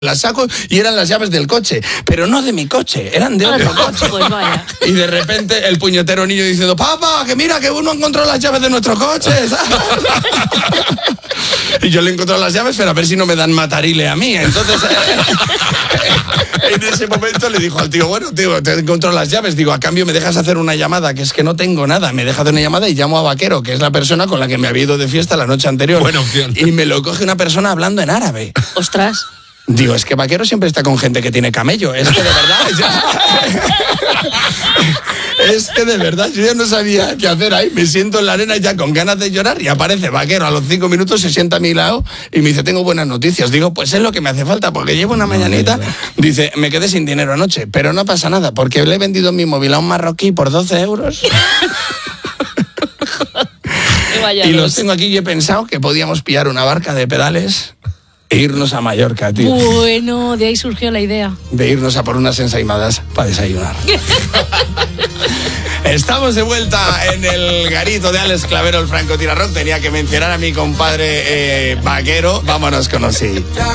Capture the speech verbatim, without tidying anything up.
Las saco y eran las llaves del coche, pero no de mi coche, eran de otro coche. Pues vaya. Y de repente el puñetero niño diciendo: papá, que mira que uno encontró las llaves de nuestro coche. Y yo le encontré las llaves, pero a ver si no me dan matarile a mí. Entonces, en ese momento le dijo al tío: bueno, tío, te encontró las llaves. Digo, a cambio me dejas hacer una llamada, que es que no tengo nada. Me dejas hacer una llamada y llamo a Vaquero, que es la persona con la que me había ido de fiesta la noche anterior. Buena opción. Y me lo coge una persona hablando en árabe. Ostras. Digo, es que Vaquero siempre está con gente que tiene camello. Es que de verdad... Ya... es que de verdad yo ya no sabía qué hacer ahí. Me siento en la arena ya con ganas de llorar y aparece Vaquero a los cinco minutos, se sienta a mi lado y me dice: tengo buenas noticias. Digo, pues es lo que me hace falta, porque llevo una mañanita. Dice: me quedé sin dinero anoche, pero no pasa nada, porque le he vendido mi móvil a un marroquí por doce euros. Y los tengo aquí y he pensado que podíamos pillar una barca de pedales e irnos a Mallorca, tío. Bueno, de ahí surgió la idea. De irnos a por unas ensaimadas para desayunar. Estamos de vuelta en el garito de Alex Clavero, el francotirador. Tenía que mencionar a mi compadre eh, Vaquero. Vámonos con Osí.